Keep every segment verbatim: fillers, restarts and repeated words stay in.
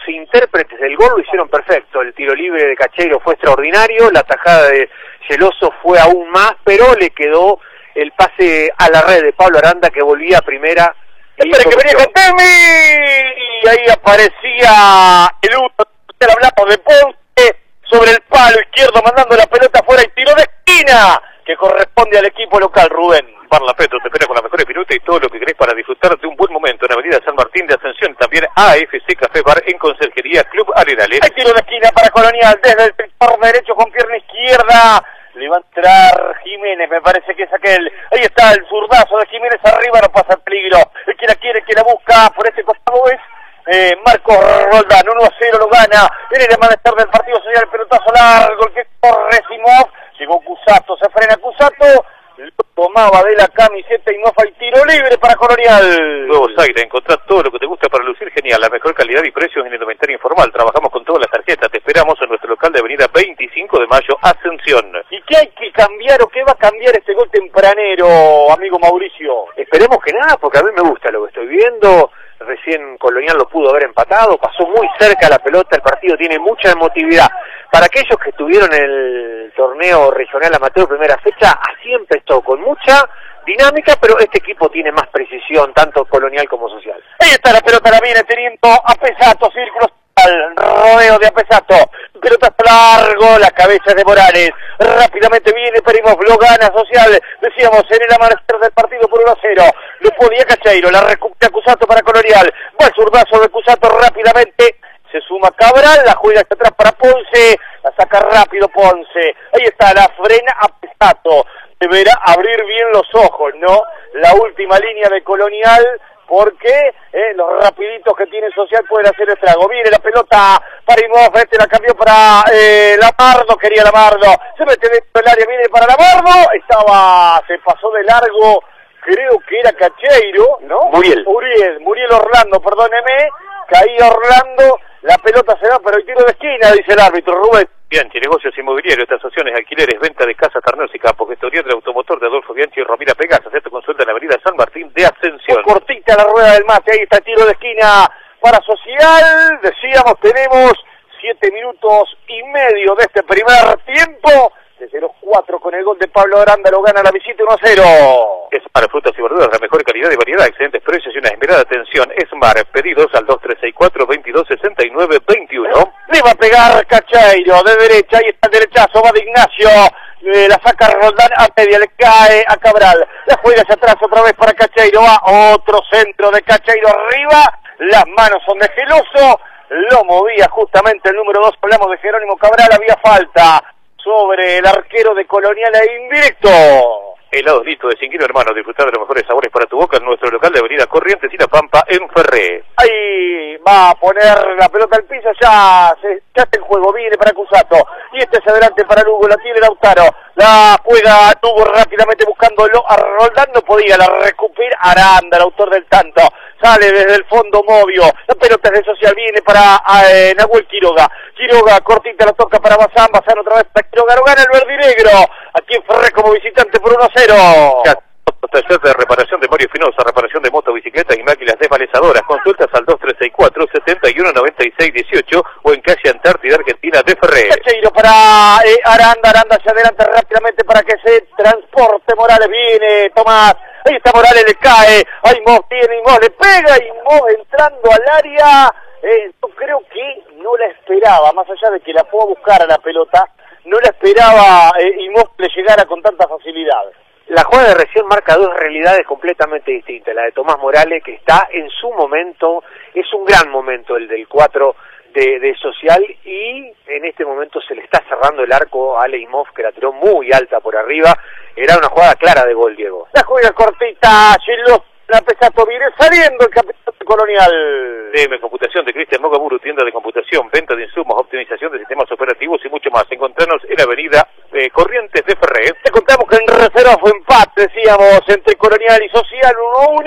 intérpretes del gol lo hicieron perfecto. El tiro libre de Cacheiro fue extraordinario, la tajada de Geloso fue aún más, pero le quedó el pase a la red de Pablo Aranda, que volvía a primera. Espera que venía Gentemi, y ahí aparecía el uno, el hablamos de Ponce, sobre el palo izquierdo, mandando la pelota afuera y tiro de esquina, que corresponde al equipo local, Rubén. Parla Petro te espera con las mejores minutos y todo lo que querés para disfrutar de un buen momento en Avenida San Martín de Ascensión, también A F C Café Bar en Conserjería Club Arenales. Hay tiro de esquina para Colonial desde el sector derecho con pierna izquierda. Le va a entrar Jiménez, me parece que es aquel. Ahí está el zurdazo de Jiménez arriba, no pasa el peligro. El que la quiere, el que la busca por este costado es eh, Marcos Roldán. uno a cero lo gana. Viene el amanecer del partido social, el pelotazo largo, el que corre Simov. Llegó Cusato, se frena Cusato. Lo tomaba de la camiseta y no fue el tiro libre para Colonial. Nuevos Aires, encontrá todo lo que te gusta para lucir genial, la mejor calidad y precios en indumentaria informal. Trabajamos con todas las tarjetas, te esperamos en nuestro local de avenida veinticinco de mayo, Ascensión. ¿Y qué hay que cambiar o qué va a cambiar este gol tempranero, amigo Mauricio? Esperemos que nada, porque a mí me gusta lo que estoy viendo. Recién Colonial lo pudo haber empatado, pasó muy cerca la pelota, el partido tiene mucha emotividad. Para aquellos que estuvieron en el torneo regional amateur primera fecha, así empezó, con mucha dinámica, pero este equipo tiene más precisión, tanto Colonial como Social. Ahí está la pelota, la viene teniendo Apesato, círculo al rodeo de Apesato, pelota largo, la cabeza de Morales, rápidamente viene Perimov, lo gana Social, decíamos en el amanecer del partido por uno a cero, lo podía Cacheiro, la recupera Cusato para Colonial, va el zurdazo de Cusato rápidamente, se suma Cabral, la juega hacia atrás para Ponce, la saca rápido Ponce, ahí está, la frena Apesato, deberá abrir bien los ojos, ¿no? La última línea de Colonial, porque eh, los rapiditos que tiene Social pueden hacer estrago. Viene la pelota para Imov, este la cambió para eh, Lamardo, quería Lamardo, se mete dentro del área, viene para Lamardo, estaba, se pasó de largo, creo que era Cacheiro, ¿no? Muriel. Muriel, Muriel Orlando, perdóneme, caía Orlando, la pelota se va, pero el tiro de esquina, dice el árbitro, Rubén. Bianchi, negocios inmobiliarios, tasaciones, alquileres, venta de casas, torneos y campos, gestoría del automotor de Adolfo Bianchi y Romina Pegas, hacer tu consulta en la avenida San Martín de Ascensión. Muy cortita la rueda del mate, ahí está el tiro de esquina para Social, decíamos, tenemos siete minutos y medio de este primer tiempo, desde los cuatro con el gol de Pablo Aranda, lo gana la visita uno a cero. Esmar, frutas y verduras, la mejor calidad y variedad, excelentes precios y una esmerada atención. Esmar, pedidos al dos tres seis cuatro, veintidós sesenta y nueve, veintiuno. Le va a pegar Cacheiro, de derecha, ahí está el derechazo, va de Ignacio, eh, la saca Roldán a media, le cae a Cabral, la juega hacia atrás otra vez para Cacheiro, va otro centro de Cacheiro arriba, las manos son de Geloso, lo movía justamente el número dos, hablamos de Jerónimo Cabral, había falta sobre el arquero de Colonial e indirecto. Helados Listo de Cinquino Hermano, disfrutar de los mejores sabores para tu boca en nuestro local de avenida Corrientes y La Pampa en Ferré. Ahí va a poner la pelota al piso, ya se ya está el juego, viene para Cusato, y este es adelante para Lugo, la tiene Lautaro, la juega Lugo rápidamente buscándolo a Roldán, no podía, la recupera Aranda, el autor del tanto, sale desde el fondo Movio, la pelota es de Social, viene para eh, Nahuel Quiroga, Quiroga cortita la toca para Bazán, Bazán otra vez para Quiroga, lo gana el verdinegro, aquí en Ferré como visitante por uno a cero. Taller de reparación de Mario Finosa, reparación de motos, bicicletas y máquinas desvalizadoras. Consultas al dos tres seis cuatro, setenta y uno noventa y seis dieciocho o en calle Antártida Argentina de Ferré. Cacheiro para eh, Aranda, Aranda hacia adelante rápidamente para que se transporte Morales, viene Tomás, ahí está Morales, le cae, ahí Mos tiene, Mos le pega y Mos entrando al área, eh, yo creo que no la esperaba, más allá de que la fue a buscar a la pelota, no la esperaba eh, y Mos le llegara con tanta facilidad. La jugada de recién marca dos realidades completamente distintas. La de Tomás Morales, que está en su momento, es un gran momento el del cuatro de, de Social, y en este momento se le está cerrando el arco a Leimov, que la tiró muy alta por arriba. Era una jugada clara de gol, Diego. La juega cortita, Gillo, la Pesato viene saliendo el capitán Colonial. D M Computación de Cristian Mogaburu, tienda de computación, venta de insumos, optimización de sistemas operativos y mucho más. Encontrarnos en la avenida eh, Corrientes de Ferré. Te contamos que en reserva fue empate, decíamos, entre Colonial y Social, uno a uno,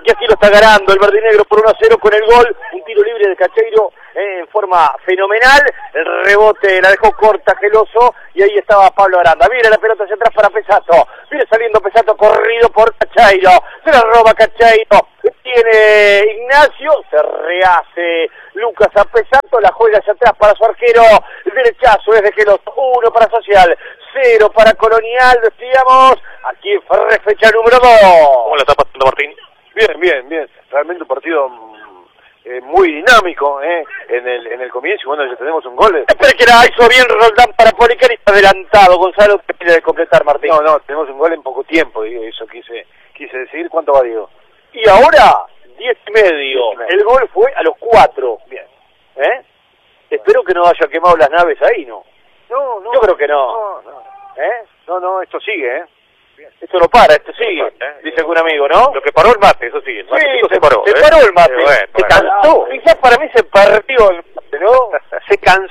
Y aquí lo está ganando el verdinegro por uno a cero con el gol, un tiro libre de Cacheiro eh, en forma fenomenal, el rebote la dejó corta Geloso y ahí estaba Pablo Aranda. Viene la pelota hacia atrás para Pesato, viene saliendo Pesato corrido por Cacheiro, se la roba Cacheiro, tiene Ignacio, se rehace Lucas a Pesato, la juega hacia atrás para su arquero, el derechazo es de Geloso, uno para Social, cero para Colonial, decíamos, aquí fue fecha número dos. ¿Cómo la está pasando Martín? Bien, bien, bien. Realmente un partido eh, muy dinámico eh, en el en el comienzo. Bueno, ya tenemos un gol. Espera que la hizo bien Roldán para Policar y está adelantado. Gonzalo, ¿qué pide de completar, Martín? No, no, tenemos un gol en poco tiempo. Y eso quise quise decir. ¿Cuánto va, Diego? Y ahora, diez y medio. El gol fue a los cuatro. Bien. ¿Eh? Espero que no haya quemado las naves ahí, ¿no? No, no. Yo creo que no. No, no. ¿Eh? No, no, esto sigue, ¿eh? Esto no para, esto sigue, ¿Eh? dice algún amigo, ¿no? Lo que paró el mate, eso sí, el Sí, matecito se, se paró. se ¿eh? paró el mate, Eh, bueno, se bueno. cansó. Quizás para mí se partió el mate, ¿no? Se cansó.